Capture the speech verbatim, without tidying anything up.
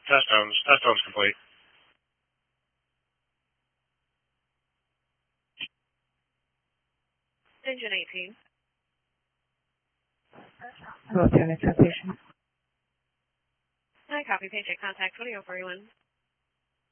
Test tones. Test tones complete. Engine eighteen. Both units are patient. I copy patient contact twenty oh forty-one.